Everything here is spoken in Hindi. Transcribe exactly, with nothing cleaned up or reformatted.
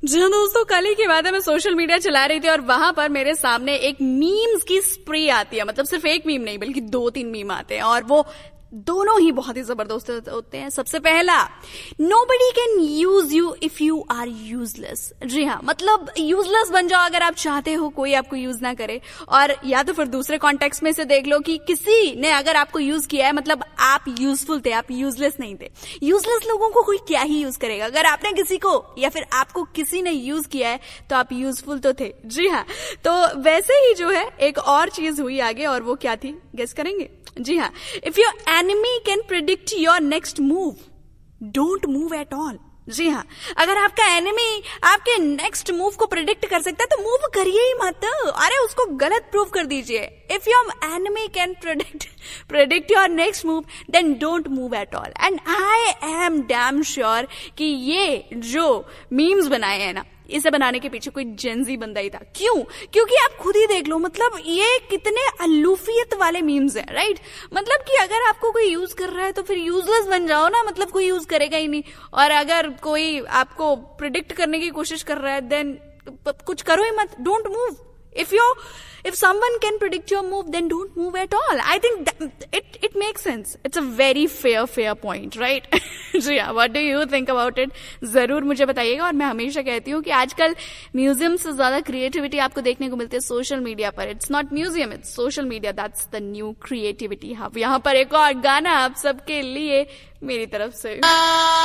जी हाँ दोस्तों, कल ही की बात है, मैं सोशल मीडिया चला रही थी और वहां पर मेरे सामने एक मीम्स की स्प्रे आती है। मतलब सिर्फ एक मीम नहीं बल्कि दो तीन मीम आते हैं और वो दोनों ही बहुत ही जबरदस्त होते हैं। सबसे पहला, nobody can use you if you are useless. जी हाँ, मतलब यूजलेस बन जाओ अगर आप चाहते हो कोई आपको यूज ना करे। और या तो फिर दूसरे कॉन्टेक्स्ट में से देख लो कि किसी ने अगर आपको यूज किया है, मतलब आप यूजफुल थे, आप यूजलेस नहीं थे। यूजलेस लोगों को कोई क्या ही यूज करेगा। अगर आपने किसी को या फिर आपको किसी ने यूज किया है तो आप यूजफुल तो थे। जी हाँ, तो वैसे ही जो है एक और चीज हुई आगे, और वो क्या थी, गेस करेंगे? जी हाँ, if your enemy can predict your next move, don't move at all. जी हाँ, अगर आपका एनिमी आपके नेक्स्ट मूव को प्रिडिक्ट कर सकता है तो मूव करिए ही मत। अरे उसको गलत प्रूव कर दीजिए। If your enemy can predict predict your next move then don't move at all. And I am damn sure कि ये जो मीम्स बनाए हैं ना, इसे बनाने के पीछे कोई जेंजी बंदा ही था। क्यों? क्योंकि आप खुद ही देख लो, मतलब ये कितने अलूफियत वाले मीम्स हैं, राइट? मतलब कि अगर आपको कोई यूज कर रहा है तो फिर यूजलेस बन जाओ ना, मतलब कोई यूज करेगा ही नहीं। और अगर कोई आपको प्रिडिक्ट करने की कोशिश कर रहा है देन कुछ करो ही मत, don't move. If you, if someone can predict your move, then don't move at all. I think that it it makes sense. It's a very fair fair point, right? जी हाँ, what do you think about it? जरूर मुझे बताइएगा। और मैं हमेशा कहती हूँ कि आजकल म्यूजियम से ज्यादा क्रिएटिविटी आपको देखने को मिलती है सोशल मीडिया पर। It's not museum, it's social media. That's the new creativity hub. यहाँ पर एक और गाना आप सबके लिए मेरी तरफ से।